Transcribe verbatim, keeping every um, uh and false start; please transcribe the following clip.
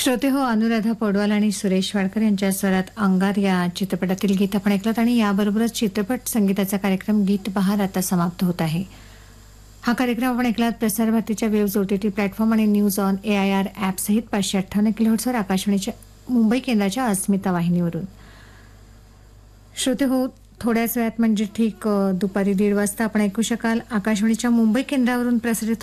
श्रोते हो, अनुराधा पौडवाल आणि सुरेश वाडकर यांच्या स्वरात अंगार या चित्रपटातील गीत आपण ऐकलं आणि याबरोबरच चित्रपट संगीताचा कार्यक्रम गीत बहार आता समाप्त होत आहे. हा कार्यक्रम आपण ऐकलात प्रसार भारतीच्या वेव्स ओटीटी प्लॅटफॉर्म आणि news on A I R app सहित पाचशे अठ्ठावन्न किलोहर्ट्झवर आकाशवाणीच्या मुंबई केंद्राच्या अस्मिता वाहिनीवरून. श्रोते हो, थोड्याच वेळात म्हणजे ठीक अ, दुपारी दीड वाजता आपण ऐकू शकाल आकाशवाणीच्या मुंबई केंद्रावरून प्रसारित